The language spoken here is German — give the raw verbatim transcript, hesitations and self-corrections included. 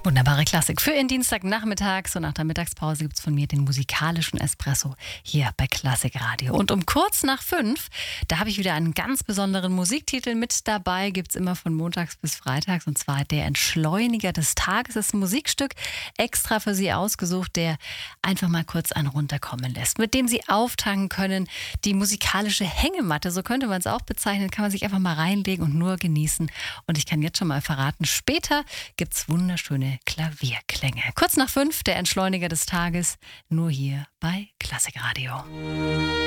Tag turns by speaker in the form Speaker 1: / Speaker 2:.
Speaker 1: Wunderbare Klassik für Ihren Dienstagnachmittag. So nach der Mittagspause gibt es von mir den musikalischen Espresso hier bei Klassikradio. Und um kurz nach fünf, da habe ich wieder einen ganz besonderen Musiktitel mit dabei. Gibt es immer von montags bis freitags. Und zwar der Entschleuniger des Tages. Das ist ein Musikstück extra für Sie ausgesucht, der einfach mal kurz einen runterkommen lässt. Mit dem Sie auftanken können. Die musikalische Hängematte, so könnte man es auch bezeichnen, kann man sich einfach mal reinlegen und nur genießen. Und ich kann jetzt schon mal verraten, später gibt es wunderschöne Klavierklänge. Kurz nach fünf, der Entschleuniger des Tages, nur hier bei Klassikradio.